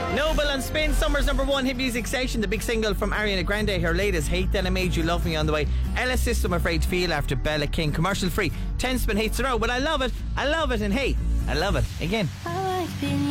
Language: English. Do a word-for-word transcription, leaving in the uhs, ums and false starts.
Noble and Spin, summer's number one hit music station. The big single from Ariana Grande, her latest, Hate Then I Made You Love Me, on the way. Ella System, Afraid to Feel, after Bella King. Commercial free, ten Spin Hates the Road. But I love it, I love it, and hey, I love it again.